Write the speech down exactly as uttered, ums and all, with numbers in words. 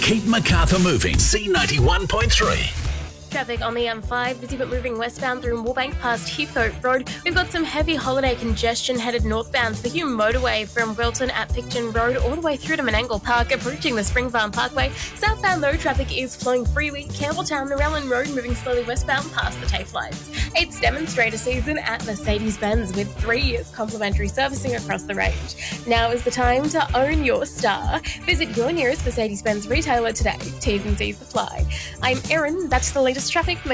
Keep Macarthur moving. C ninety-one point three. Traffic on the M five, busy but moving westbound through Moorebank past Heathcote Road. We've got some heavy holiday congestion headed northbound to the Hume Motorway from Wilton at Picton Road all the way through to Menangle Park, approaching the Spring Farm Parkway. Southbound though, traffic is flowing freely. Campbelltown, Narellan Road moving slowly westbound past the TAFE lights. It's demonstrator season at Mercedes-Benz with three years complimentary servicing across the range. Now is the time to own your star. Visit your nearest Mercedes-Benz retailer today. T's and C's apply. I'm Erin. That's the latest traffic.